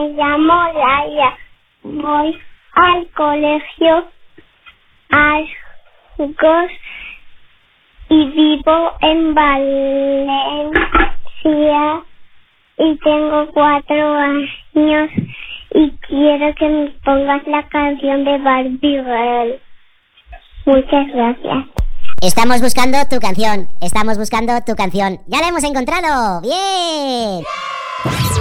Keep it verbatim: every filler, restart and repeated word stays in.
me llamo Laia. Voy al colegio Argos y vivo en Valencia y tengo cuatro años y quiero que me pongas la canción de Barbie Girl. Muchas gracias. Estamos buscando tu canción, estamos buscando tu canción. ¡Ya la hemos encontrado! ¡Bien!